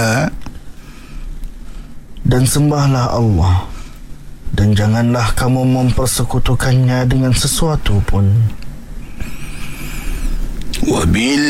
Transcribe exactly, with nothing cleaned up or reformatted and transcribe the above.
dan sembahlah Allah, dan janganlah kamu mempersekutukannya dengan sesuatu pun. Wabil